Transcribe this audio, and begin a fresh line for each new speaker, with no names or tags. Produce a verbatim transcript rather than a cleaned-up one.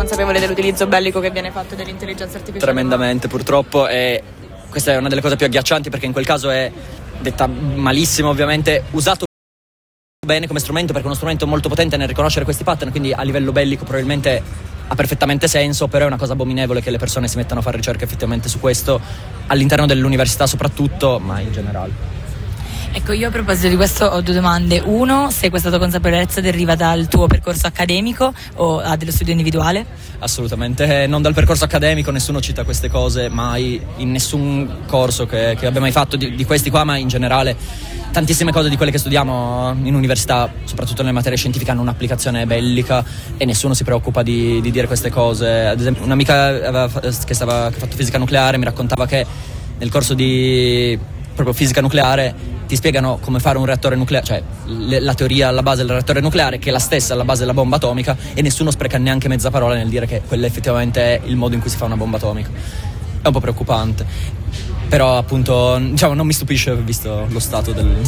consapevole dell'utilizzo bellico che viene fatto dell'intelligenza artificiale?
Tremendamente, purtroppo, e questa è una delle cose più agghiaccianti, perché in quel caso è detta malissimo, ovviamente, usato bene come strumento, perché è uno strumento molto potente nel riconoscere questi pattern, quindi a livello bellico probabilmente ha perfettamente senso, però è una cosa abominevole che le persone si mettano a fare ricerche effettivamente su questo all'interno dell'università soprattutto, ma in generale.
Ecco, io a proposito di questo ho due domande. Uno, se questa tua consapevolezza deriva dal tuo percorso accademico o ah, dello studio individuale?
Assolutamente, non dal percorso accademico, nessuno cita queste cose mai in nessun corso che, che abbia mai fatto di, di questi qua, ma in generale tantissime cose di quelle che studiamo in università, soprattutto nelle materie scientifiche, hanno un'applicazione bellica e nessuno si preoccupa di, di dire queste cose. Ad esempio, un'amica aveva, che, stava, che ha fatto fisica nucleare mi raccontava che nel corso di proprio fisica nucleare ti spiegano come fare un reattore nucleare, cioè le, la teoria alla base del reattore nucleare, che è la stessa alla base della bomba atomica, e nessuno spreca neanche mezza parola nel dire che quello effettivamente è il modo in cui si fa una bomba atomica. È un po' preoccupante, però appunto diciamo non mi stupisce visto lo stato del,